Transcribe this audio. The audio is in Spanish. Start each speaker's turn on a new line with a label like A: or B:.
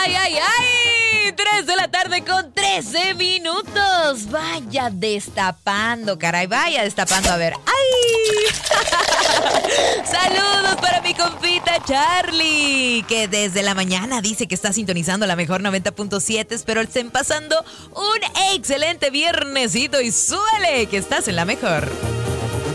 A: ay, ay, ay! 3 de la tarde con 13 minutos. Vaya destapando, caray, vaya destapando. A ver, ¡ay! Saludos para mi compita Charlie, que desde la mañana dice que está sintonizando la mejor 90.7. Espero estén pasando un excelente viernesito y suele que estás en la mejor.